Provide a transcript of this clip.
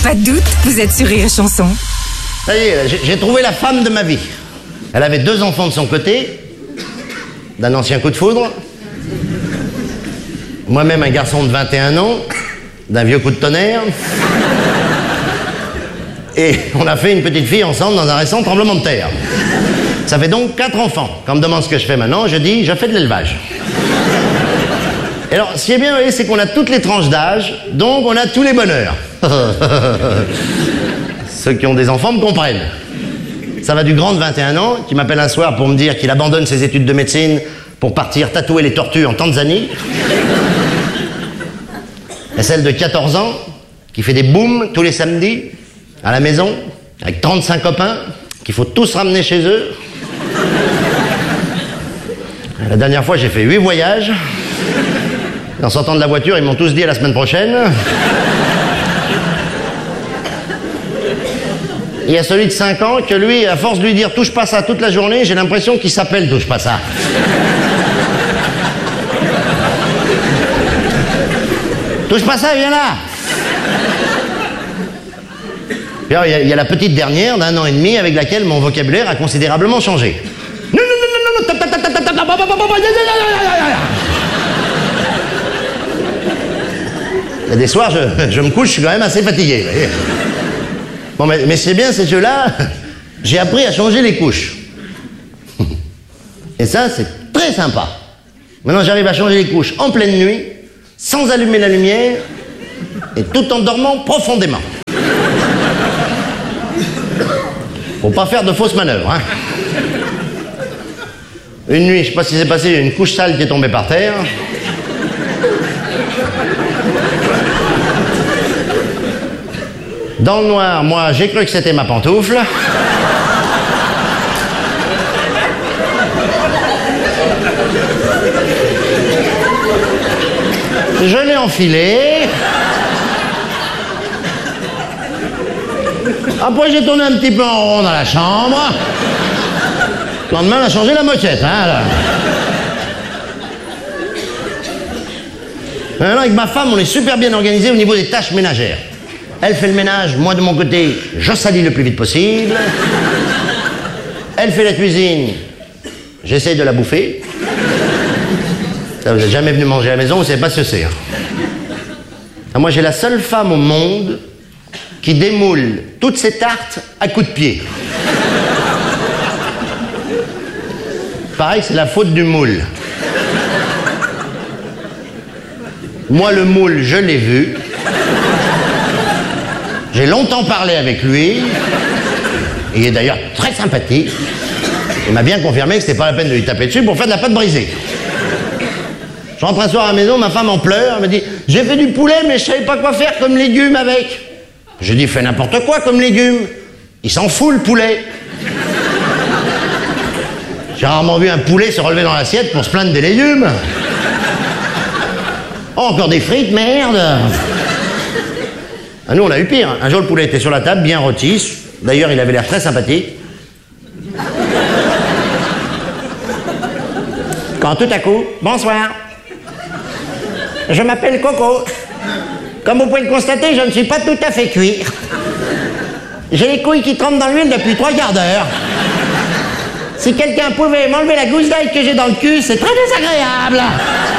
Pas de doute, vous êtes sur Rire et Chanson. Ça y est, j'ai trouvé la femme de ma vie. Elle avait 2 enfants de son côté, d'un ancien coup de foudre. Moi-même un garçon de 21 ans, d'un vieux coup de tonnerre. Et on a fait une petite fille ensemble dans un récent tremblement de terre. Ça fait donc 4 enfants. Quand on me demande ce que je fais maintenant, je dis, je fais de l'élevage. Et alors, ce qui est bien, vous voyez, c'est qu'on a toutes les tranches d'âge, donc on a tous les bonheurs. Ceux qui ont des enfants me comprennent. Ça va du grand de 21 ans, qui m'appelle un soir pour me dire qu'il abandonne ses études de médecine pour partir tatouer les tortues en Tanzanie. Et celle de 14 ans, qui fait des booms tous les samedis, à la maison, avec 35 copains, qu'il faut tous ramener chez eux. La dernière fois, j'ai fait 8 voyages. En sortant de la voiture, ils m'ont tous dit à la semaine prochaine. Il y a celui de 5 ans que lui, à force de lui dire touche pas ça toute la journée, j'ai l'impression qu'il s'appelle touche pas ça. Touche pas ça, viens là. Puis alors, il y a la petite dernière d'1 an et demi avec laquelle mon vocabulaire a considérablement changé. Non, non, non, non, non, il y a des soirs, je me couche, je suis quand même assez fatigué. Vous voyez. Bon, mais c'est bien, ces jeux-là, j'ai appris à changer les couches. Et ça, c'est très sympa. Maintenant, j'arrive à changer les couches en pleine nuit, sans allumer la lumière, et tout en dormant profondément. Faut pas faire de fausses manœuvres, hein. Une nuit, je sais pas ce qui s'est passé, il y a une couche sale qui est tombée par terre. Dans le noir, moi, j'ai cru que c'était ma pantoufle. Je l'ai enfilée. Après, j'ai tourné un petit peu en rond dans la chambre. Le lendemain, on a changé la moquette, hein, là. Alors, avec ma femme, on est super bien organisé au niveau des tâches ménagères. Elle fait le ménage, moi de mon côté, je salis le plus vite possible. Elle fait la cuisine, j'essaye de la bouffer. Ça, vous n'êtes jamais venu manger à la maison, vous ne savez pas ce que c'est. Hein. Moi, j'ai la seule femme au monde qui démoule toutes ses tartes à coups de pied. Pareil, c'est la faute du moule. Moi, le moule, je l'ai vu. J'ai longtemps parlé avec lui. Il est d'ailleurs très sympathique. Il m'a bien confirmé que c'était pas la peine de lui taper dessus pour faire de la pâte brisée. Je rentre un soir à la maison, ma femme en pleure. Elle me dit « J'ai fait du poulet, mais je savais pas quoi faire comme légumes avec. » J'ai dit « Fais n'importe quoi comme légumes. Il s'en fout, le poulet. » J'ai rarement vu un poulet se relever dans l'assiette pour se plaindre des légumes. Oh, encore des frites, merde. Ah, nous, on a eu pire. Un jour, le poulet était sur la table, bien rôti. D'ailleurs, il avait l'air très sympathique. Quand tout à coup, bonsoir. Je m'appelle Coco. Comme vous pouvez le constater, je ne suis pas tout à fait cuit. J'ai les couilles qui trempent dans l'huile depuis 3 quarts d'heure. Si quelqu'un pouvait m'enlever la gousse d'ail que j'ai dans le cul, c'est très désagréable.